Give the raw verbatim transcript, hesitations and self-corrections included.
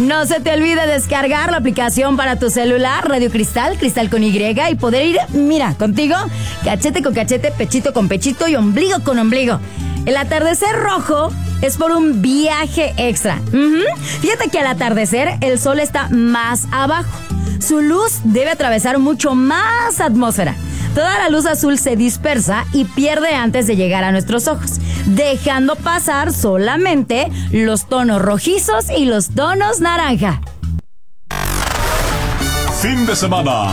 No se te olvide descargar la aplicación para tu celular, Radio Cristal, Cristal con Y, y poder ir, mira, contigo, cachete con cachete, pechito con pechito y ombligo con ombligo. El atardecer rojo es por un viaje extra. Uh-huh. Fíjate que al atardecer el sol está más abajo. Su luz debe atravesar mucho más atmósfera. Toda la luz azul se dispersa y pierde antes de llegar a nuestros ojos, dejando pasar solamente los tonos rojizos y los tonos naranja. Fin de semana.